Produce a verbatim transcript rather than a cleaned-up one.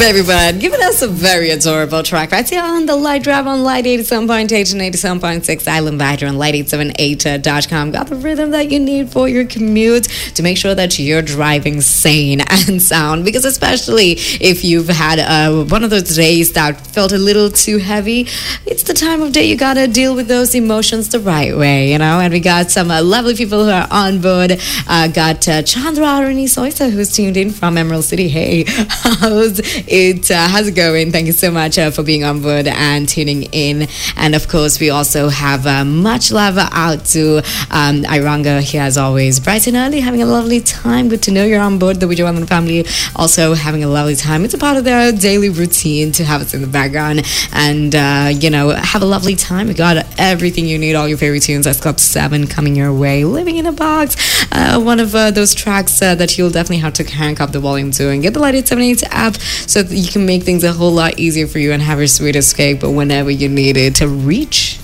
Baby Bud, giving us a very adorable track right here on the Light Drive on Light eighty-seven point eight and eighty-seven point six Island Vider on light eight seven eight dot com. Got the rhythm that you need for your commute to make sure that you're driving sane and sound. Because especially if you've had uh, one of those days that felt a little too heavy, it's the time of day you gotta deal with those emotions the right way, you know. And we got some uh, lovely people who are on board. Uh, got uh, Chandra Aruni Soisa, who's tuned in from Emerald City. Hey, how's it? Uh, how's it going? Thank you so much uh, for being on board and tuning in. And of course, we also have uh, much love out to um, Iranga here as always, bright and early, having a lovely time. Good to know you're on board. The Wijo and the family also having a lovely time. It's a part of their daily routine to have us in the background and uh, you know, have a lovely time. We got everything you need, all your favorite tunes. That's Club seven coming your way. Living in a Box, uh, one of uh, those tracks uh, that you'll definitely have to crank up the volume to and get the Light eight seven eight app so that you can make things a whole lot easier for you and have your sweet escape whenever you need it to reach